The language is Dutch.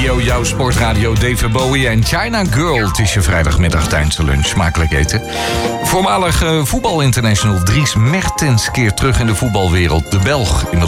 Radio, jouw sportradio, David Bowie en China Girl. Het is je vrijdagmiddag tijdens de lunch. Smakelijk eten. Voormalig voetbalinternational Dries Mertens keert terug in de voetbalwereld. De Belg.